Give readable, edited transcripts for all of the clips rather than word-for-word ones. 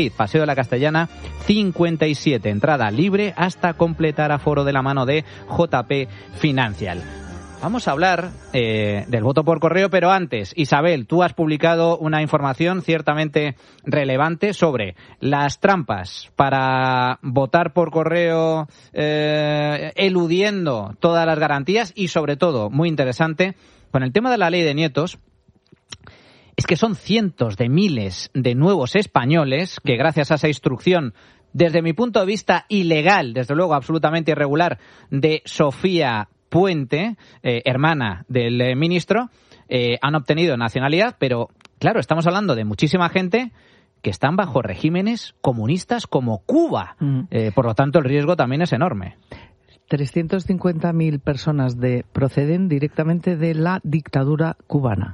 Paseo de la Castellana 57, entrada libre hasta completar aforo de la mano de JP Financial. Vamos a hablar del voto por correo, pero antes, Isabel, tú has publicado una información ciertamente relevante sobre las trampas para votar por correo eludiendo todas las garantías y, sobre todo, muy interesante, con el tema de la ley de nietos. Es que son cientos de miles de nuevos españoles que, gracias a esa instrucción, desde mi punto de vista ilegal, desde luego absolutamente irregular, de Sofía Puente, hermana del ministro, han obtenido nacionalidad, pero claro, estamos hablando de muchísima gente que están bajo regímenes comunistas como Cuba. Por lo tanto, el riesgo también es enorme. 350.000 personas proceden directamente de la dictadura cubana.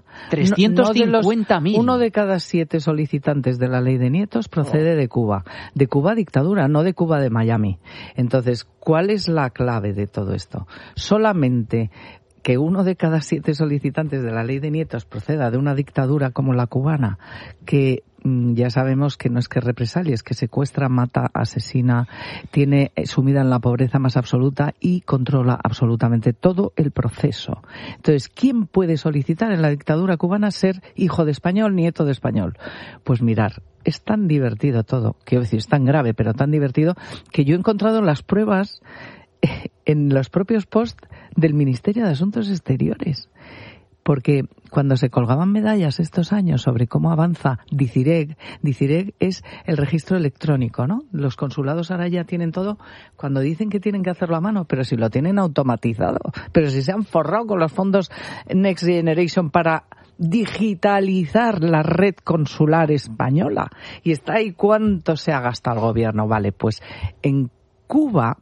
350.000. 1 de cada 7 solicitantes de la ley de nietos procede de Cuba. De Cuba dictadura, no de Cuba de Miami. Entonces, ¿cuál es la clave de todo esto? Solamente que 1 de cada 7 solicitantes de la ley de nietos proceda de una dictadura como la cubana, que ya sabemos que no es que represalie, es que secuestra, mata, asesina, tiene sumida en la pobreza más absoluta y controla absolutamente todo el proceso. Entonces, ¿quién puede solicitar en la dictadura cubana ser hijo de español, nieto de español? Pues mirar, es tan divertido todo, quiero decir, es tan grave, pero tan divertido, que yo he encontrado las pruebas en los propios posts del Ministerio de Asuntos Exteriores. Porque cuando se colgaban medallas estos años sobre cómo avanza DICIREG es el registro electrónico, ¿no? Los consulados ahora ya tienen todo, cuando dicen que tienen que hacerlo a mano, pero si lo tienen automatizado, pero si se han forrado con los fondos Next Generation para digitalizar la red consular española. Y está ahí cuánto se ha gastado el gobierno. Vale, pues en Cuba,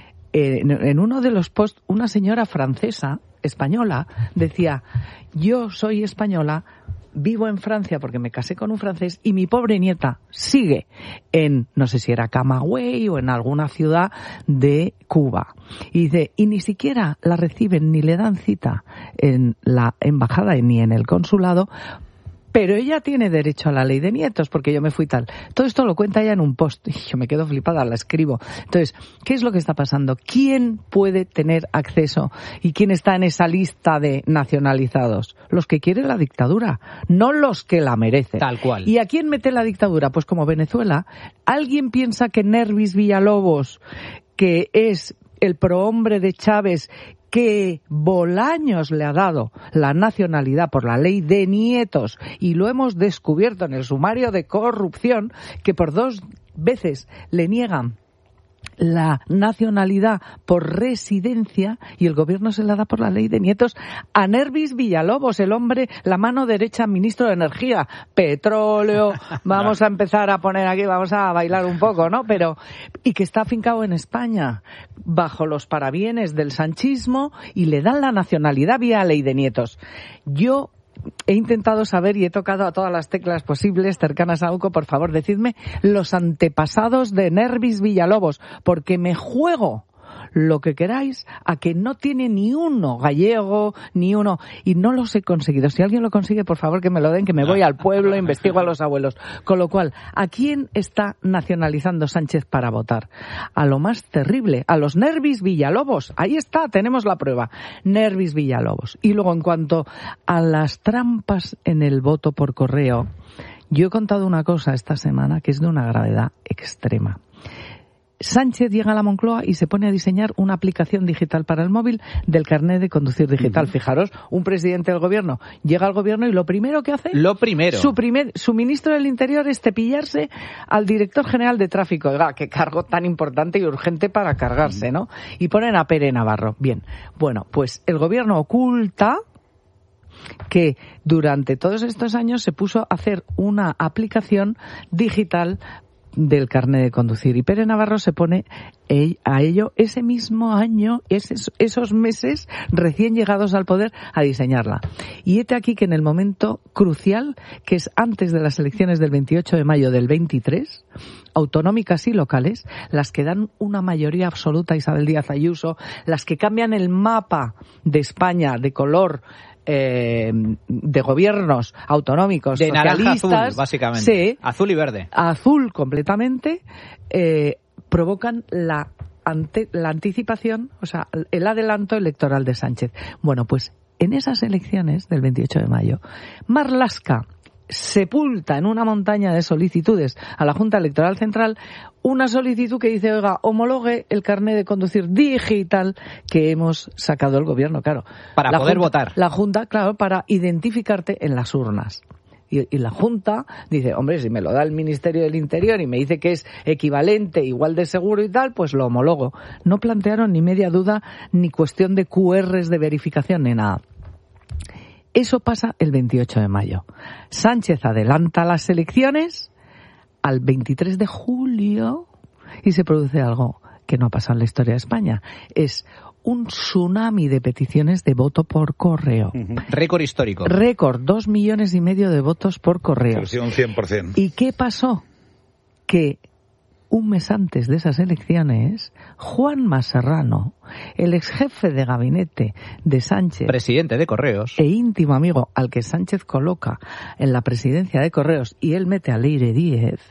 en uno de los posts, una señora española, decía: yo soy española, vivo en Francia porque me casé con un francés y mi pobre nieta sigue en, no sé si era Camagüey o en alguna ciudad de Cuba. Y dice, y ni siquiera la reciben ni le dan cita en la embajada ni en el consulado, pero ella tiene derecho a la ley de nietos porque yo me fui tal. Todo esto lo cuenta ella en un post y yo me quedo flipada, la escribo. Entonces, ¿qué es lo que está pasando? ¿Quién puede tener acceso y quién está en esa lista de nacionalizados? Los que quieren la dictadura, no los que la merecen. Tal cual. ¿Y a quién mete la dictadura? Pues como Venezuela. ¿Alguien piensa que Nervis Villalobos, que es el prohombre de Chávez, que Bolaños le ha dado la nacionalidad por la ley de nietos, y lo hemos descubierto en el sumario de corrupción, que por 2 veces le niegan la nacionalidad por residencia y el gobierno se la da por la ley de nietos a Nervis Villalobos, el hombre, la mano derecha ministro de Energía, petróleo, vamos a empezar a poner aquí, vamos a bailar un poco, ¿no? Pero, y que está afincado en España bajo los parabienes del sanchismo y le dan la nacionalidad vía ley de nietos. Yo he intentado saber y he tocado a todas las teclas posibles cercanas a UCO. Por favor, decidme los antepasados de Nervis Villalobos, porque me juego lo que queráis a que no tiene ni uno gallego, ni uno, y no los he conseguido. Si alguien lo consigue, por favor que me lo den, que me voy al pueblo, investigo a los abuelos. Con lo cual, ¿a quién está nacionalizando Sánchez para votar? A lo más terrible, a los Nervis Villalobos. Ahí está, tenemos la prueba. Nervis Villalobos. Y luego, en cuanto a las trampas en el voto por correo, yo he contado una cosa esta semana que es de una gravedad extrema. Sánchez llega a la Moncloa y se pone a diseñar una aplicación digital para el móvil del carnet de conducir digital. Fijaros, un presidente del gobierno llega al gobierno y lo primero que hace... Su ministro del Interior es cepillarse al director general de tráfico. Oiga, qué cargo tan importante y urgente para cargarse, ¿no? Y ponen a Pere Navarro. Bien, bueno, pues el gobierno oculta que durante todos estos años se puso a hacer una aplicación digital del carnet de conducir. Y Pere Navarro se pone a ello ese mismo año, esos meses recién llegados al poder, a diseñarla. Y hete aquí que en el momento crucial, que es antes de las elecciones del 28 de mayo del 23, autonómicas y locales, las que dan una mayoría absoluta a Isabel Díaz Ayuso, las que cambian el mapa de España de color de gobiernos autonómicos de socialistas, naranja azul, básicamente. Sí, azul y verde. Azul completamente, provocan la anticipación, o sea, el adelanto electoral de Sánchez. Bueno, pues en esas elecciones del 28 de mayo, Marlaska sepulta en una montaña de solicitudes a la Junta Electoral Central una solicitud que dice, oiga, homologue el carnet de conducir digital que hemos sacado el gobierno, claro. Para poder votar. La Junta, claro, para identificarte en las urnas. Y la Junta dice, hombre, si me lo da el Ministerio del Interior y me dice que es equivalente, igual de seguro y tal, pues lo homologo. No plantearon ni media duda, ni cuestión de QRs de verificación, ni nada. Eso pasa el 28 de mayo. Sánchez adelanta las elecciones al 23 de julio y se produce algo que no ha pasado en la historia de España. Es un tsunami de peticiones de voto por correo. Récord histórico. Récord, 2,5 millones de votos por correo. Sí, un 100%. ¿Y qué pasó? Que un mes antes de esas elecciones, Juanma Serrano, el ex jefe de gabinete de Sánchez, presidente de Correos, e íntimo amigo al que Sánchez coloca en la presidencia de Correos y él mete a Leire Díez,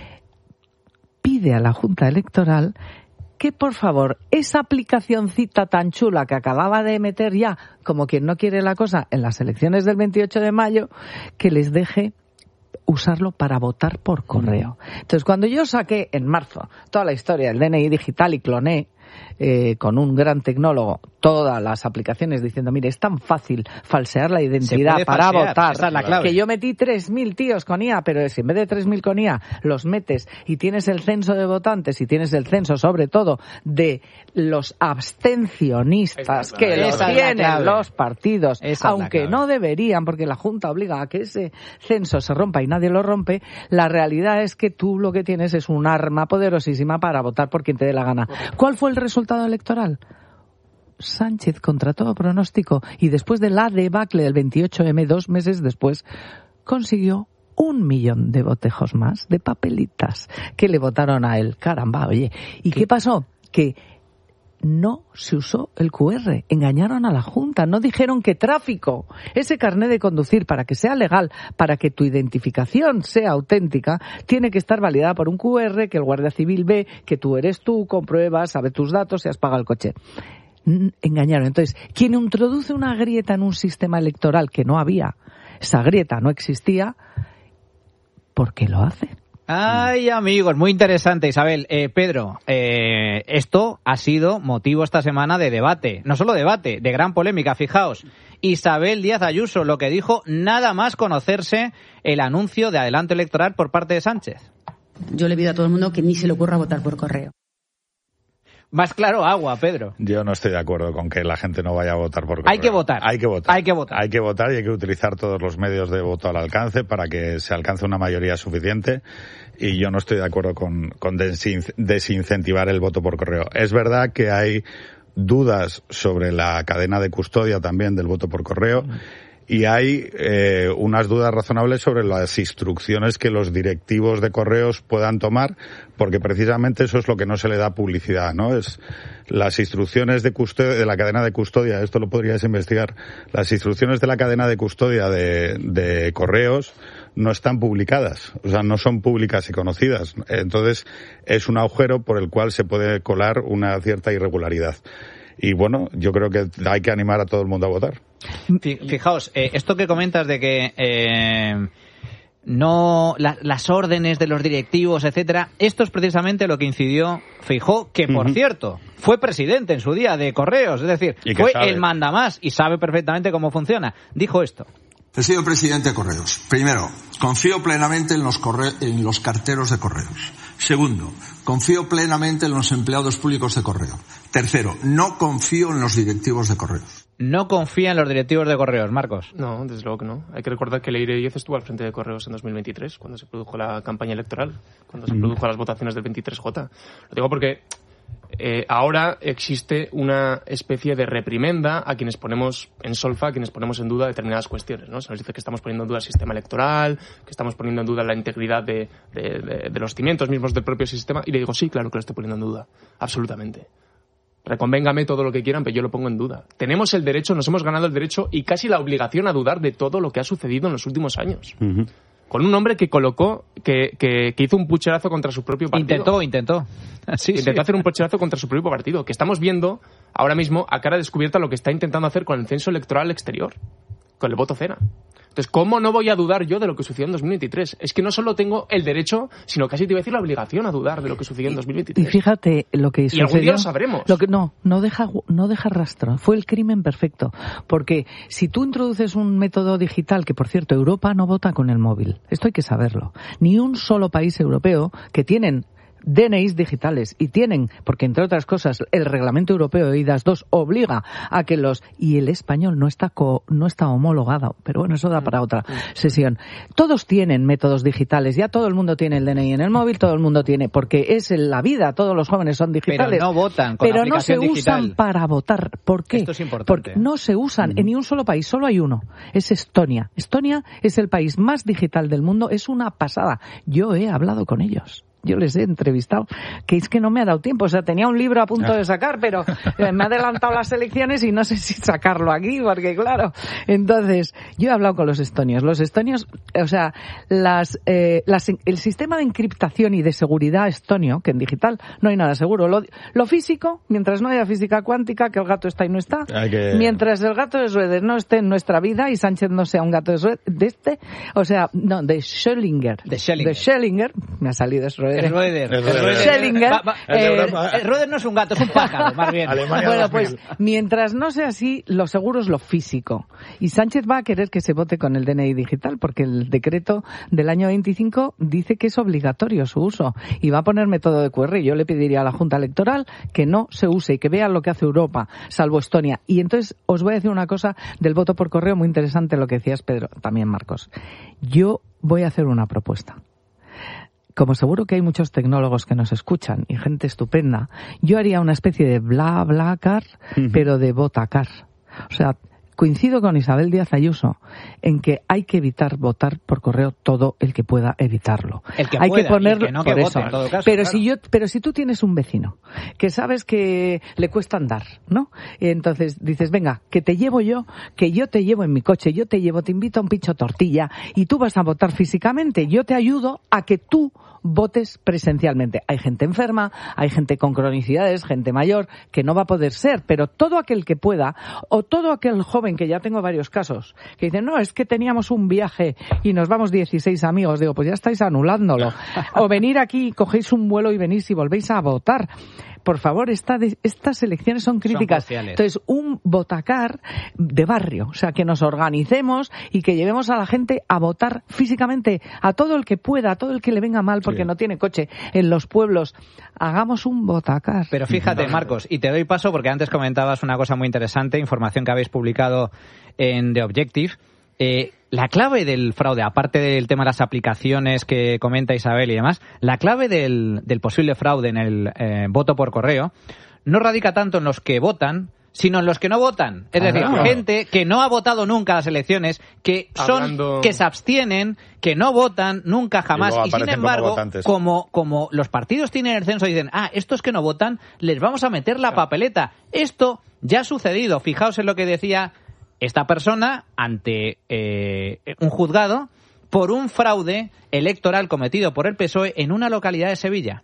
pide a la Junta Electoral que, por favor, esa aplicacioncita tan chula que acababa de meter ya, como quien no quiere la cosa, en las elecciones del 28 de mayo, que les deje usarlo para votar por correo. Entonces, cuando yo saqué en marzo toda la historia del DNI digital y cloné con un gran tecnólogo todas las aplicaciones diciendo, mire, es tan fácil falsear la identidad para votar, esa es la clave. que yo metí 3.000 tíos con IA, pero si en vez de 3.000 con IA los metes y tienes el censo de votantes y tienes el censo sobre todo de los abstencionistas que los tienen los partidos, aunque no deberían, porque la Junta obliga a que ese censo se rompa y nadie lo rompe, la realidad es que tú lo que tienes es un arma poderosísima para votar por quien te dé la gana. ¿Cuál fue el resultado electoral? Sánchez, contra todo pronóstico, y después de la debacle del 28M, 2 meses después, consiguió 1 millón de botejos más, de papelitas, que le votaron a él. Caramba, oye. ¿Y qué pasó? Que no se usó el QR, engañaron a la Junta, no dijeron que tráfico, ese carnet de conducir, para que sea legal, para que tu identificación sea auténtica, tiene que estar validada por un QR que el Guardia Civil ve, que tú eres tú, compruebas, sabe tus datos y has pagado el coche. Engañaron. Entonces, quien introduce una grieta en un sistema electoral que no había, esa grieta no existía, ¿por qué lo hace? Ay, amigos, muy interesante, Isabel. Pedro, esto ha sido motivo esta semana de debate. No solo debate, de gran polémica. Fijaos, Isabel Díaz Ayuso, lo que dijo nada más conocerse el anuncio de adelanto electoral por parte de Sánchez. Yo le pido a todo el mundo que ni se le ocurra votar por correo. Más claro, agua, Pedro. Yo no estoy de acuerdo con que la gente no vaya a votar por correo. Hay que votar. Hay que votar. Hay que votar. Hay que votar y hay que utilizar todos los medios de voto al alcance para que se alcance una mayoría suficiente. Y yo no estoy de acuerdo con desincentivar el voto por correo. Es verdad que hay dudas sobre la cadena de custodia también del voto por correo. Y hay unas dudas razonables sobre las instrucciones que los directivos de correos puedan tomar, porque precisamente eso es lo que no se le da publicidad, ¿no? Es las instrucciones de custodia, de la cadena de custodia, esto lo podrías investigar, las instrucciones de la cadena de custodia de correos no están publicadas, o sea, no son públicas y conocidas. Entonces, es un agujero por el cual se puede colar una cierta irregularidad. Y bueno, yo creo que hay que animar a todo el mundo a votar. Fijaos, esto que comentas de que no las órdenes de los directivos, etcétera, esto es precisamente lo que incidió Feijóo, que por cierto fue presidente en su día de Correos, es decir, fue el mandamás y sabe perfectamente cómo funciona. Dijo esto. He sido presidente de Correos. Primero, confío plenamente en los carteros de Correos. Segundo, confío plenamente en los empleados públicos de Correos. Tercero, no confío en los directivos de Correos. No confía en los directivos de Correos, Marcos. No, desde luego que no. Hay que recordar que Leire Díez estuvo al frente de Correos en 2023, cuando se produjo la campaña electoral, cuando se produjo las votaciones del 23J. Lo digo porque ahora existe una especie de reprimenda a quienes ponemos en solfa, a quienes ponemos en duda determinadas cuestiones, ¿no? Se nos dice que estamos poniendo en duda el sistema electoral, que estamos poniendo en duda la integridad de los cimientos mismos del propio sistema, y le digo, sí, claro que lo estoy poniendo en duda, absolutamente. reconvéngame todo lo que quieran, pero yo lo pongo en duda. Tenemos el derecho, nos hemos ganado el derecho y casi la obligación a dudar de todo lo que ha sucedido en los últimos años. Uh-huh. Con un hombre que colocó, que hizo un pucherazo contra su propio partido. Intentó hacer un pucherazo contra su propio partido. Que estamos viendo ahora mismo a cara descubierta lo que está intentando hacer con el censo electoral exterior, con el voto cena. Entonces, ¿cómo no voy a dudar yo de lo que sucedió en 2023? Es que no solo tengo el derecho, sino casi te iba a decir la obligación a dudar de lo que sucedió en 2023. Y fíjate lo que sucedió. Y algún día lo sabremos. No deja rastro. Fue el crimen perfecto. Porque si tú introduces un método digital, que por cierto, Europa no vota con el móvil. Esto hay que saberlo. Ni un solo país europeo que tienen DNIs digitales y tienen, porque entre otras cosas el reglamento europeo de IDAS 2 obliga a que y el español no está homologado, pero bueno, eso da para otra sesión. Todos tienen métodos digitales, ya todo el mundo tiene el DNI en el móvil, todo el mundo tiene, porque es la vida, todos los jóvenes son digitales. Pero no votan con aplicación digital. Pero no se usan para votar. ¿Por qué? Esto es importante. Porque no se usan en ni un solo país, solo hay uno, es Estonia. Estonia es el país más digital del mundo, es una pasada. Yo he hablado con ellos. Yo les he entrevistado, que es que no me ha dado tiempo. O sea, tenía un libro a punto de sacar, pero me ha adelantado las elecciones y no sé si sacarlo aquí, porque claro. Entonces, yo he hablado con los estonios. Los estonios, o sea, el sistema de encriptación y de seguridad estonio, que en digital no hay nada seguro. Lo físico, mientras no haya física cuántica, que el gato está y no está. Mientras el gato de Schrödinger no esté en nuestra vida y Sánchez no sea un gato de Schrödinger. De Schrödinger, me ha salido Schrödinger. Schrödinger. Schrödinger no es un gato, es un pájaro, más bien. Bueno, pues mientras no sea así, lo seguro es lo físico. Y Sánchez va a querer que se vote con el DNI digital, porque el decreto del año 25 dice que es obligatorio su uso. Y va a poner método de QR. Yo le pediría a la Junta Electoral que no se use y que vea lo que hace Europa, salvo Estonia. Y entonces os voy a decir una cosa del voto por correo muy interesante, lo que decías, Pedro, también Marcos. Yo voy a hacer una propuesta. Como seguro que hay muchos tecnólogos que nos escuchan y gente estupenda, yo haría una especie de BlaBlaCar, pero de votacar. O sea, coincido con Isabel Díaz Ayuso en que hay que evitar votar por correo todo el que pueda evitarlo. El que hay pueda, que ponerlo y el que no, por que eso. vote, en todo caso, pero claro. Pero si tú tienes un vecino que sabes que le cuesta andar, ¿no? Entonces dices, venga, que te llevo yo, que yo te llevo en mi coche, yo te invito a un pincho tortilla y tú vas a votar físicamente. Yo te ayudo a que tú votes presencialmente. Hay gente enferma, hay gente con cronicidades, gente mayor, que no va a poder ser, pero todo aquel que pueda, o todo aquel joven, que ya tengo varios casos, que dicen, no, es que teníamos un viaje y nos vamos 16 amigos, digo, pues ya estáis anulándolo. O venir aquí, cogéis un vuelo y venís y volvéis a votar. Por favor, estas elecciones son críticas. Entonces, un votacar de barrio, o sea, que nos organicemos y que llevemos a la gente a votar físicamente, a todo el que pueda, a todo el que le venga mal porque no tiene coche en los pueblos. Hagamos un votacar. Pero fíjate, Marcos, y te doy paso porque antes comentabas una cosa muy interesante, información que habéis publicado en The Objective. La clave del fraude, aparte del tema de las aplicaciones que comenta Isabel y demás, la clave del posible fraude en el voto por correo no radica tanto en los que votan, sino en los que no votan. Es decir, gente que no ha votado nunca a las elecciones, que se abstienen, que no votan nunca jamás. Y sin embargo, como los partidos tienen el censo y dicen, estos que no votan, les vamos a meter la papeleta. Esto ya ha sucedido. Fijaos en lo que decía esta persona ante un juzgado por un fraude electoral cometido por el PSOE en una localidad de Sevilla.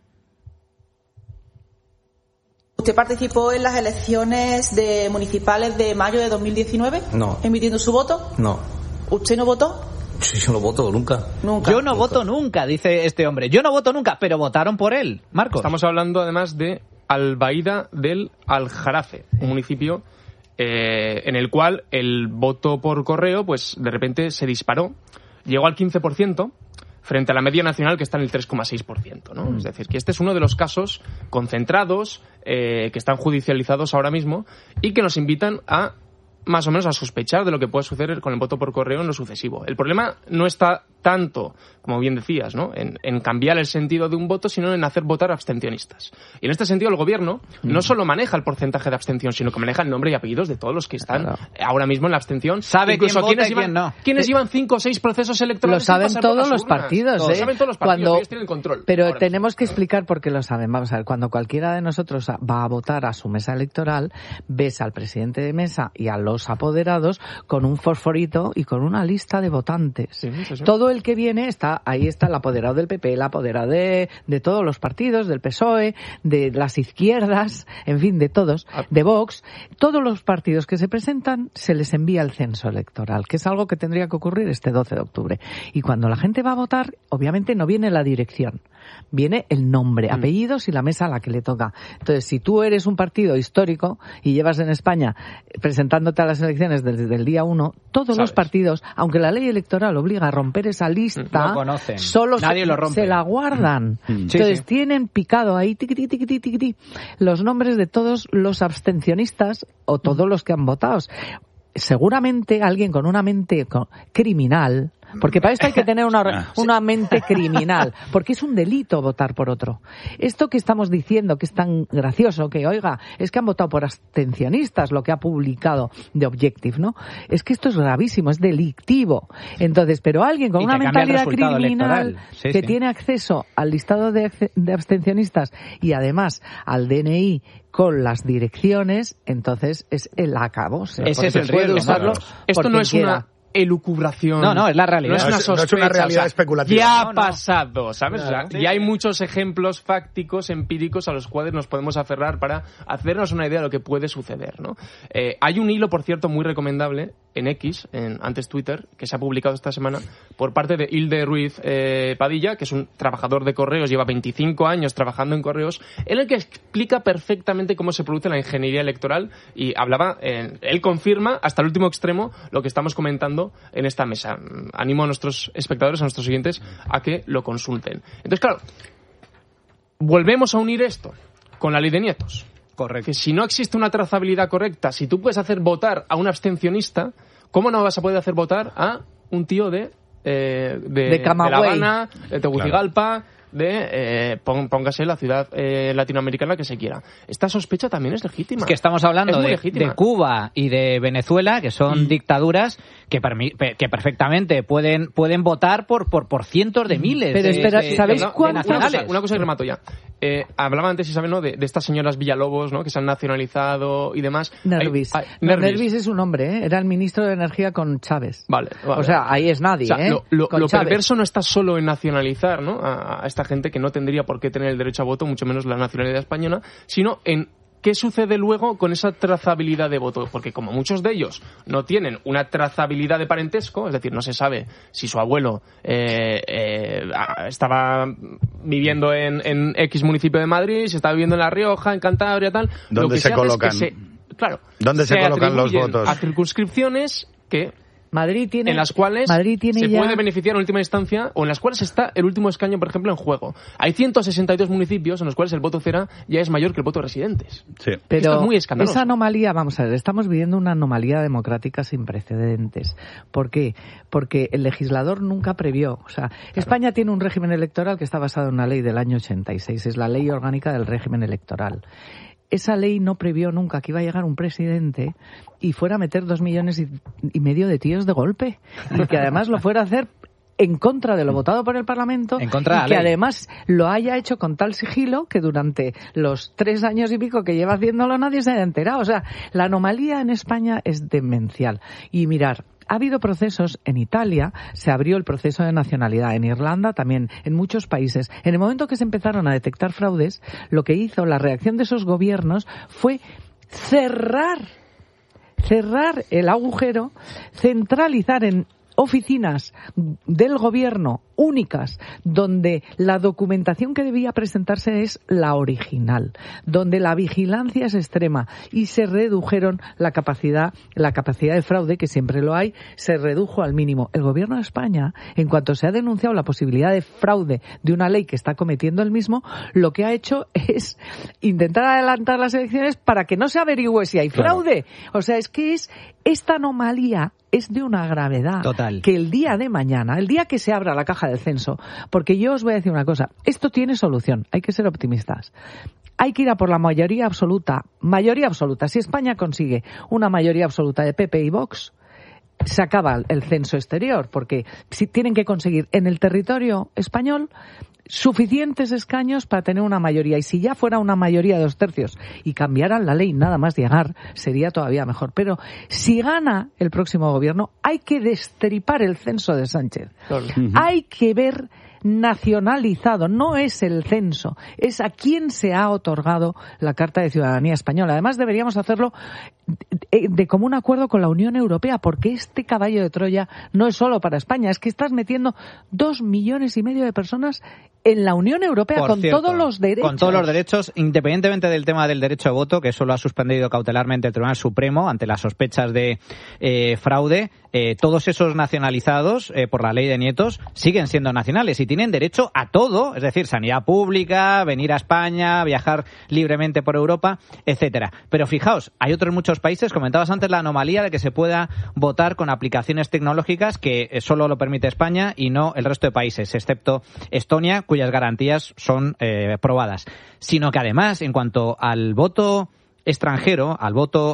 ¿Usted participó en las elecciones municipales de mayo de 2019? No. ¿Emitiendo su voto? No. ¿Usted no votó? Sí, yo no voto nunca. Yo no voto nunca, dice este hombre. Yo no voto nunca, pero votaron por él. Marcos. Estamos hablando además de Albaida del Aljarafe, un municipio en el cual el voto por correo, pues de repente se disparó, llegó al 15%, frente a la media nacional que está en el 3,6%, ¿no? Es decir, que este es uno de los casos concentrados que están judicializados ahora mismo y que nos invitan a más o menos a sospechar de lo que puede suceder con el voto por correo en lo sucesivo. El problema no está tanto, como bien decías, ¿no? en cambiar el sentido de un voto, sino en hacer votar abstencionistas. Y en este sentido el gobierno no solo maneja el porcentaje de abstención, sino que maneja el nombre y apellidos de todos los que están ahora mismo en la abstención. Sabe incluso quién vota y quién no. Quienes llevan 5 o 6 procesos electorales. Lo saben todos los partidos, Lo saben todos los partidos, ellos tienen control. Pero tenemos que explicar por qué lo saben. Vamos a ver, cuando cualquiera de nosotros va a votar a su mesa electoral, ves al presidente de mesa y a los apoderados con un fosforito y con una lista de votantes. Sí. Todo el que viene ahí está el apoderado del PP, el apoderado de todos los partidos, del PSOE, de las izquierdas, en fin, de todos, de Vox. Todos los partidos que se presentan se les envía el censo electoral, que es algo que tendría que ocurrir este 12 de octubre. Y cuando la gente va a votar, obviamente no viene la dirección, viene el nombre, apellidos y la mesa a la que le toca. Entonces, si tú eres un partido histórico y llevas en España presentándote a las elecciones desde el día 1, todos los partidos, aunque la ley electoral obliga a romper esa lista, lo conocen. Solo Nadie lo rompe. se la guardan. Entonces tienen picado ahí los nombres de todos los abstencionistas o todos los que han votado. Seguramente alguien con una mente criminal, porque para esto hay que tener una mente criminal, porque es un delito votar por otro. Esto que estamos diciendo, que es tan gracioso, que oiga, es que han votado por abstencionistas, lo que ha publicado The Objective, ¿no? Es que esto es gravísimo, es delictivo. Entonces, pero alguien con una mentalidad criminal que tiene acceso al listado de abstencionistas y además al DNI con las direcciones, entonces es el acabose. Ese es el riesgo. Esto no es una elucubración. No, es la realidad. No es una sospecha, no es una realidad especulativa. Ya ha pasado, ¿sabes? Ya hay muchos ejemplos fácticos, empíricos, a los cuales nos podemos aferrar para hacernos una idea de lo que puede suceder, ¿no? Hay un hilo, por cierto, muy recomendable en X, antes Twitter, que se ha publicado esta semana por parte de Hilde Ruiz Padilla, que es un trabajador de correos, lleva 25 años trabajando en correos, en el que explica perfectamente cómo se produce la ingeniería electoral y hablaba, él confirma hasta el último extremo lo que estamos comentando en esta mesa. Animo a nuestros espectadores, a nuestros oyentes, a que lo consulten. Entonces, claro, volvemos a unir esto con la ley de nietos. Correcto. Que si no existe una trazabilidad correcta, si tú puedes hacer votar a un abstencionista, ¿cómo no vas a poder hacer votar a un tío de Camagüey, La Habana, de Tegucigalpa, póngase la ciudad latinoamericana que se quiera? Esta sospecha también es legítima. Es que estamos hablando de Cuba y de Venezuela, que son dictaduras que perfectamente pueden votar por cientos de miles. Pero espera, ¿sabéis cuántas? Una cosa y remato ya. Hablaba antes, Isabel, ¿no? de estas señoras Villalobos, ¿no? Que se han nacionalizado y demás. Nervis. Nervis es un hombre, ¿eh? Era el ministro de Energía con Chávez. Vale. O sea, ahí es nadie, o sea, ¿eh? Lo perverso no está solo en nacionalizar, ¿no? a esta gente que no tendría por qué tener el derecho a voto, mucho menos la nacionalidad española, sino en ¿qué sucede luego con esa trazabilidad de voto? Porque como muchos de ellos no tienen una trazabilidad de parentesco, es decir, no se sabe si su abuelo estaba viviendo en X municipio de Madrid, si estaba viviendo en La Rioja, en Cantabria, tal. ¿Dónde se colocan? ¿Dónde se colocan los votos? A circunscripciones que Madrid tiene, en las cuales se puede beneficiar en última instancia, o en las cuales está el último escaño, por ejemplo, en juego. Hay 162 municipios en los cuales el voto cera ya es mayor que el voto de residentes. Sí. Pero esto es muy escandaloso. Esa anomalía, vamos a ver, estamos viviendo una anomalía democrática sin precedentes. ¿Por qué? Porque el legislador nunca previó. O sea, claro. España tiene un régimen electoral que está basado en una ley del año 86. Es la ley orgánica del régimen electoral. Esa ley no previó nunca que iba a llegar un presidente y fuera a meter 2,5 millones de tíos de golpe. Y que además lo fuera a hacer en contra de lo votado por el Parlamento. En contra y que además lo haya hecho con tal sigilo que durante los 3 años y pico que lleva haciéndolo nadie se haya enterado. O sea, la anomalía en España es demencial. Y mirar, ha habido procesos en Italia, se abrió el proceso de nacionalidad, en Irlanda también, en muchos países. En el momento que se empezaron a detectar fraudes, lo que hizo la reacción de esos gobiernos fue cerrar el agujero, centralizar en oficinas del gobierno únicas, donde la documentación que debía presentarse es la original, donde la vigilancia es extrema y se redujeron la capacidad de fraude, que siempre lo hay, se redujo al mínimo. El gobierno de España, en cuanto se ha denunciado la posibilidad de fraude de una ley que está cometiendo el mismo, lo que ha hecho es intentar adelantar las elecciones para que no se averigüe si hay fraude. O sea, es que es esta anomalía es de una gravedad total, que el día de mañana, el día que se abra la caja del censo, porque yo os voy a decir una cosa, esto tiene solución, hay que ser optimistas. Hay que ir a por la mayoría absoluta. Si España consigue una mayoría absoluta de PP y Vox, se acaba el censo exterior, porque si tienen que conseguir en el territorio español suficientes escaños para tener una mayoría, y si ya fuera una mayoría de 2/3 y cambiaran la ley nada más llegar, sería todavía mejor. Pero si gana el próximo gobierno, hay que destripar el censo de Sánchez. Hay que ver nacionalizado, no es el censo, es a quién se ha otorgado la Carta de Ciudadanía Española. Además, deberíamos hacerlo de común acuerdo con la Unión Europea, porque este caballo de Troya no es solo para España, es que estás metiendo 2,5 millones de personas en la Unión Europea, con todos los derechos. Con todos los derechos, independientemente del tema del derecho de voto, que eso lo ha suspendido cautelarmente el Tribunal Supremo ante las sospechas de fraude. Todos esos nacionalizados por la ley de nietos siguen siendo nacionales y tienen derecho a todo, es decir, sanidad pública, venir a España, viajar libremente por Europa, etcétera. Pero fijaos, hay otros muchos países, comentabas antes la anomalía de que se pueda votar con aplicaciones tecnológicas que solo lo permite España y no el resto de países, excepto Estonia, cuyas garantías son probadas. Sino que además, en cuanto al voto extranjero, al voto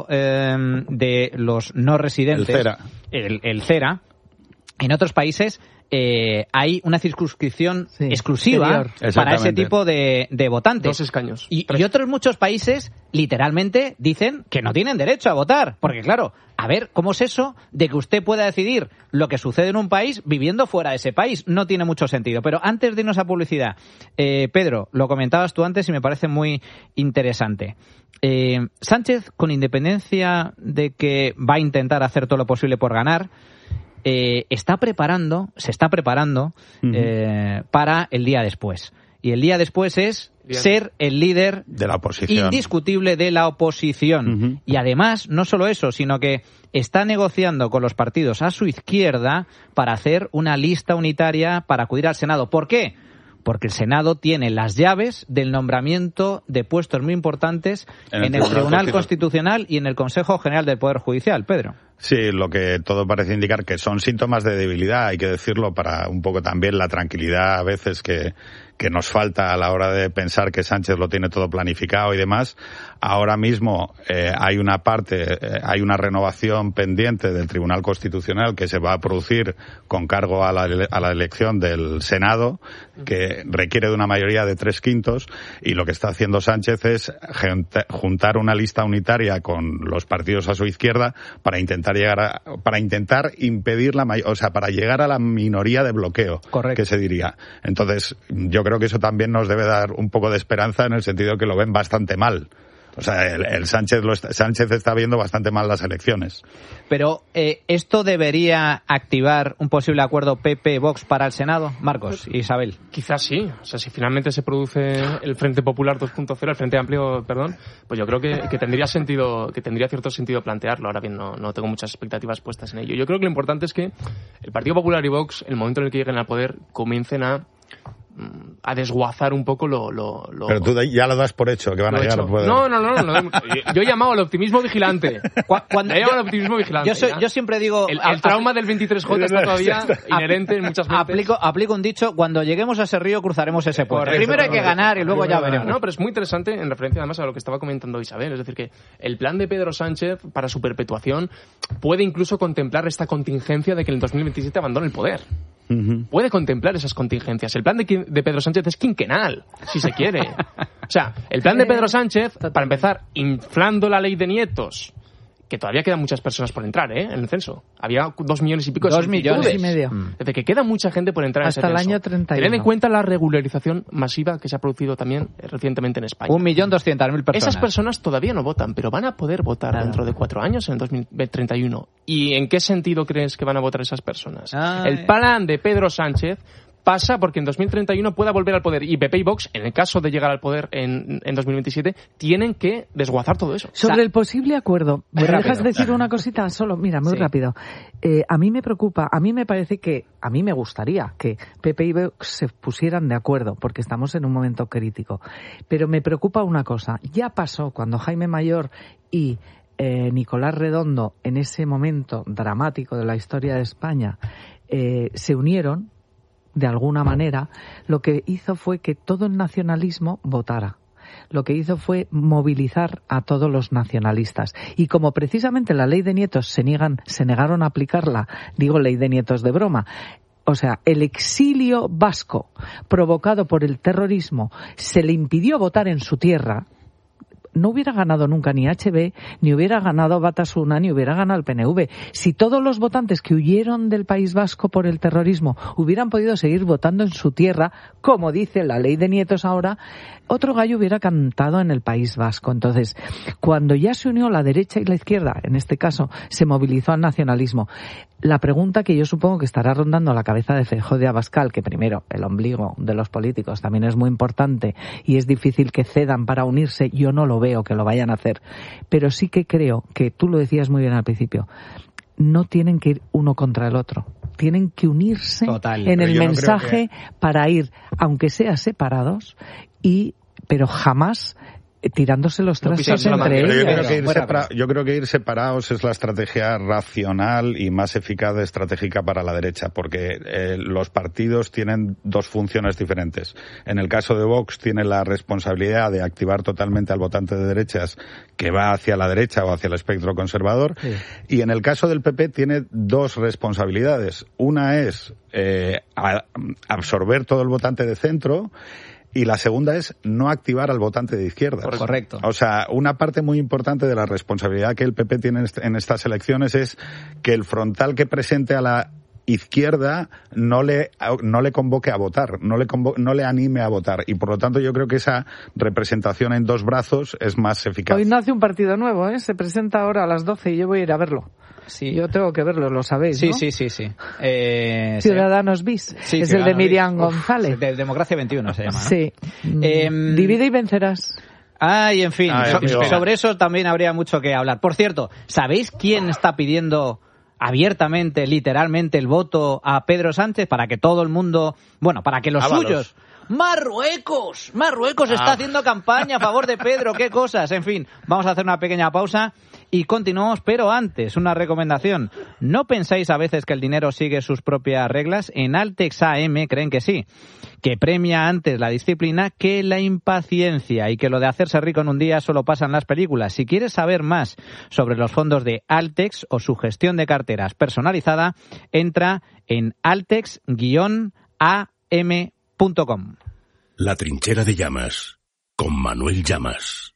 de los no residentes, el CERA, en otros países hay una circunscripción exclusiva para ese tipo de votantes. 2 escaños. Y otros muchos países literalmente dicen que no tienen derecho a votar. Porque claro, a ver, ¿cómo es eso de que usted pueda decidir lo que sucede en un país viviendo fuera de ese país? No tiene mucho sentido. Pero antes de irnos a publicidad, Pedro, lo comentabas tú antes y me parece muy interesante. Sánchez, con independencia de que va a intentar hacer todo lo posible por ganar, se está preparando para el día después. Y el día después es ser el líder de la oposición, indiscutible de la oposición. Y además, no solo eso, sino que está negociando con los partidos a su izquierda para hacer una lista unitaria para acudir al Senado. ¿Por qué? Porque el Senado tiene las llaves del nombramiento de puestos muy importantes en el Tribunal Constitucional y en el Consejo General del Poder Judicial. Pedro. Sí, lo que todo parece indicar que son síntomas de debilidad, hay que decirlo, para un poco también la tranquilidad a veces que nos falta a la hora de pensar que Sánchez lo tiene todo planificado y demás. Ahora mismo hay una renovación pendiente del Tribunal Constitucional que se va a producir con cargo a la elección del Senado, que requiere de una mayoría de 3/5, y lo que está haciendo Sánchez es juntar una lista unitaria con los partidos a su izquierda para intentar impedir para llegar a la minoría de bloqueo. Correcto. Que se diría. Entonces, yo creo que eso también nos debe dar un poco de esperanza en el sentido que lo ven bastante mal. O sea, Sánchez está viendo bastante mal las elecciones. Pero ¿esto debería activar un posible acuerdo PP-Vox para el Senado? Marcos, Isabel. Quizás sí. O sea, si finalmente se produce el Frente Popular 2.0, el Frente Amplio, perdón, pues yo creo que tendría cierto sentido plantearlo. Ahora bien, no tengo muchas expectativas puestas en ello. Yo creo que lo importante es que el Partido Popular y Vox, el momento en el que lleguen al poder, comiencen a desguazar un poco lo... Pero tú ya lo das por hecho, que van a llegar al poder. No. Yo he llamado al optimismo vigilante. Yo siempre digo... El trauma del 23J está todavía inherente en muchas mentes. Aplico un dicho: cuando lleguemos a ese río cruzaremos ese puente. Primero hay que ganar y luego ya veremos. No, pero es muy interesante en referencia además a lo que estaba comentando Isabel. Es decir, que el plan de Pedro Sánchez para su perpetuación puede incluso contemplar esta contingencia de que en el 2027 abandone el poder. Puede contemplar esas contingencias. El plan de Pedro Sánchez es quinquenal, si se quiere. O sea, el plan de Pedro Sánchez, para empezar, inflando la ley de nietos, que todavía quedan muchas personas por entrar, en el censo. Había 2 millones y pico de 2,5 millones. Desde que queda mucha gente por entrar hasta en ese censo. Hasta el año 31. Tened en cuenta la regularización masiva que se ha producido también recientemente en España. 1.200.000 personas. Esas personas todavía no votan, pero van a poder votar dentro de 4 años, en el 2031. ¿Y en qué sentido crees que van a votar esas personas? El plan de Pedro Sánchez pasa porque en 2031 pueda volver al poder, y PP y Vox, en el caso de llegar al poder en 2027, tienen que desguazar todo eso. Sobre el posible acuerdo, ¿me dejas decir una cosita solo? Mira, muy rápido. A mí me preocupa, a mí me gustaría que PP y Vox se pusieran de acuerdo, porque estamos en un momento crítico. Pero me preocupa una cosa. Ya pasó cuando Jaime Mayor y Nicolás Redondo, en ese momento dramático de la historia de España, se unieron, de alguna manera, lo que hizo fue que todo el nacionalismo votara. Lo que hizo fue movilizar a todos los nacionalistas. Y como precisamente la ley de nietos se negaron a aplicarla, digo ley de nietos de broma, o sea, el exilio vasco provocado por el terrorismo se le impidió votar en su tierra, no hubiera ganado nunca ni HB, ni hubiera ganado Batasuna, ni hubiera ganado el PNV. Si todos los votantes que huyeron del País Vasco por el terrorismo hubieran podido seguir votando en su tierra, como dice la ley de nietos ahora, otro gallo hubiera cantado en el País Vasco. Entonces, cuando ya se unió la derecha y la izquierda, en este caso, se movilizó al nacionalismo. La pregunta que yo supongo que estará rondando la cabeza de Feijóo de Abascal, que primero, el ombligo de los políticos también es muy importante y es difícil que cedan para unirse, yo no lo veo que lo vayan a hacer, pero sí que creo que, tú lo decías muy bien al principio, no tienen que ir uno contra el otro, tienen que unirse en el mensaje para ir, aunque sea separados, pero jamás tirándose los trastos entre ellos. Yo creo que ir separados es la estrategia racional y más eficaz estratégica para la derecha, porque los partidos tienen dos funciones diferentes. En el caso de Vox tiene la responsabilidad de activar totalmente al votante de derechas que va hacia la derecha o hacia el espectro conservador, sí. Y en el caso del PP tiene dos responsabilidades. Una es absorber todo el votante de centro, y la segunda es no activar al votante de izquierda. Correcto. O sea, una parte muy importante de la responsabilidad que el PP tiene en estas elecciones es que el frontal que presente a la izquierda no le convoque a votar, no le anime a votar. Y por lo tanto yo creo que esa representación en dos brazos es más eficaz. Hoy nace un partido nuevo, se presenta ahora a las 12 y yo voy a ir a verlo. Sí. Yo tengo que verlo, lo sabéis, ¿no? Sí. Ciudadanos bis. Sí, es el de Miriam González. De Democracia 21 se llama, ¿no? Sí. Divide y vencerás. Y en fin, sobre eso también habría mucho que hablar. Por cierto, ¿sabéis quién está pidiendo abiertamente, literalmente, el voto a Pedro Sánchez para que todo el mundo, para que los suyos... ¡Marruecos! Marruecos está haciendo campaña a favor de Pedro, qué cosas. En fin, vamos a hacer una pequeña pausa y continuamos, pero antes, una recomendación. ¿No pensáis a veces que el dinero sigue sus propias reglas? En Altex AM creen que sí, que premia antes la disciplina que la impaciencia y que lo de hacerse rico en un día solo pasa en las películas. Si quieres saber más sobre los fondos de Altex o su gestión de carteras personalizada, entra en altex-am.com. La trinchera de Llamas, con Manuel Llamas.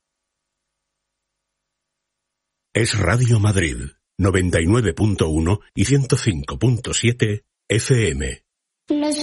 Es Radio Madrid, 99.1 y 105.7 FM.